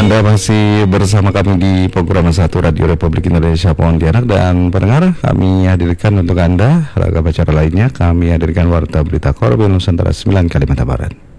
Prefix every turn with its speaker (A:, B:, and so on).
A: Anda masih bersama kami di program 1 Radio Republik Indonesia Pontianak, dan pendengar, kami hadirkan untuk Anda ragam acara lainnya. Kami hadirkan Warta Berita Korban Nusantara 9 Kalimantan Barat.